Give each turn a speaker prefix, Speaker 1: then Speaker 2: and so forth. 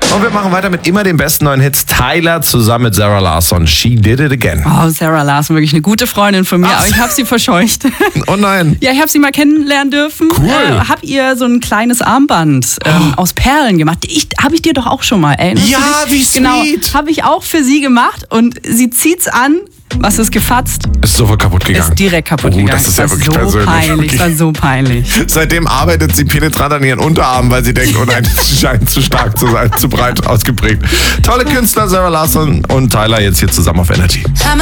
Speaker 1: Und wir machen weiter mit immer den besten neuen Hits. Tyler zusammen mit Zara Larsson. She Did It Again.
Speaker 2: Oh, Zara Larsson, wirklich eine gute Freundin von mir, aber ich habe sie verscheucht.
Speaker 1: Oh nein.
Speaker 2: Ja, ich habe sie mal kennenlernen dürfen.
Speaker 1: Cool.
Speaker 2: Hab ihr so ein kleines Armband aus Perlen gemacht. Habe ich dir doch auch schon mal, erinnerst du dich?
Speaker 1: Wie sweet.
Speaker 2: Genau, habe ich auch für sie gemacht und sie zieht's an. Was ist gefatzt?
Speaker 1: Ist sofort kaputt gegangen.
Speaker 2: Ist direkt kaputt gegangen.
Speaker 1: Das ist ja wirklich
Speaker 2: so
Speaker 1: persönlich.
Speaker 2: peinlich,
Speaker 1: Okay.
Speaker 2: war so peinlich.
Speaker 1: Seitdem arbeitet sie penetrant an ihren Unterarmen, weil sie denkt, oh nein, das scheint zu stark zu sein, zu breit ausgeprägt. Tolle Künstler, Zara Larsson und Tyler jetzt hier zusammen auf Energy.